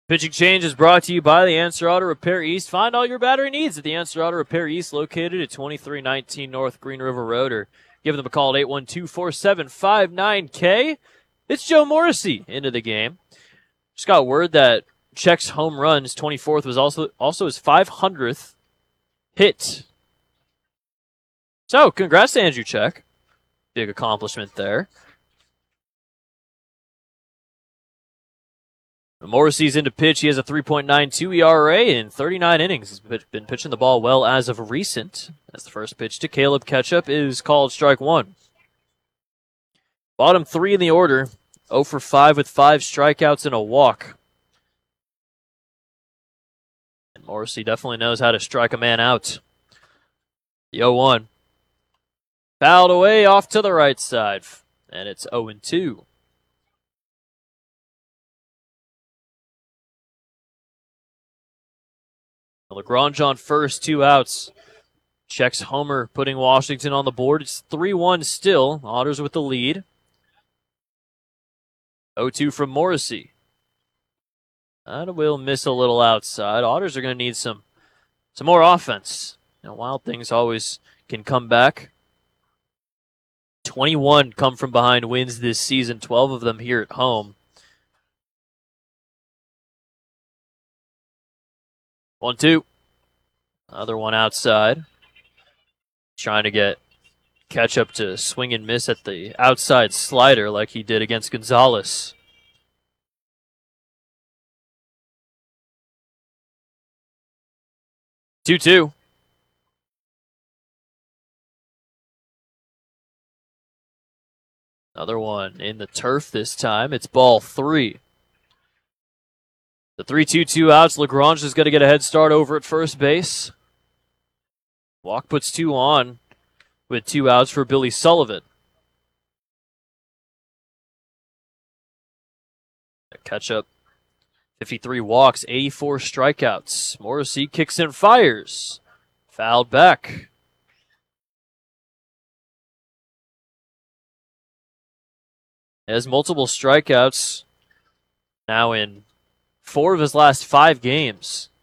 Pitching change is brought to you by the Answer Auto Repair East. Find all your battery needs at the Answer Auto Repair East, located at 2319 North Green River Road, or give them a call at 812-4759-K. It's Joe Morrissey into the game. Just got word that Czech's home run, his 24th, was also his 500th hit. So, congrats to Andrew Czech. Big accomplishment there. Morrissey's into pitch. He has a 3.92 ERA in 39 innings. He's been pitching the ball well as of recent. As the first pitch to Caleb Ketchup is called strike one. Bottom three in the order. 0 for 5 with 5 strikeouts and a walk. And Morrissey definitely knows how to strike a man out. The 0-1. Fouled away off to the right side. And it's 0-2. LaGrange on first, 2 outs. Checks homer, putting Washington on the board. It's 3-1 still. Otters with the lead. 0-2 from Morrissey. That will miss a little outside. Otters are going to need some more offense. Wild things always can come back. 21 come from behind wins this season, 12 of them here at home. 1-2. Another one outside. Trying to get Ketchup to swing and miss at the outside slider like he did against Gonzalez. Two-two. Another one in the turf this time. It's ball 3. The 3-2 outs. LaGrange is going to get a head start over at first base. Walk puts 2 on with 2 outs for Billy Sullivan. Ketchup, 53 walks, 84 strikeouts. Morrissey kicks and fires. Fouled back. Has multiple strikeouts now in 4 of his last 5 games.